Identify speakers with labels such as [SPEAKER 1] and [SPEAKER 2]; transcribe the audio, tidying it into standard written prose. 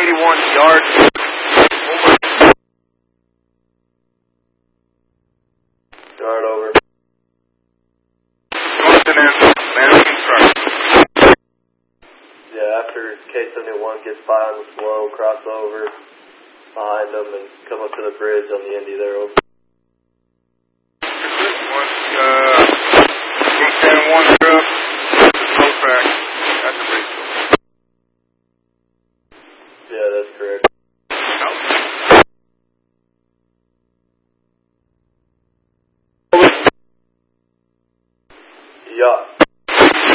[SPEAKER 1] 81 yards.
[SPEAKER 2] Yard over.
[SPEAKER 1] Johnson and Mannequin truck.
[SPEAKER 2] Yeah, after K-71 gets by on the slow, cross over behind them and come up to the bridge on the Indy there. Over.
[SPEAKER 1] K-71 truck, slow track at the bridge.
[SPEAKER 2] Yeah, that's correct.
[SPEAKER 1] No.
[SPEAKER 2] Yeah.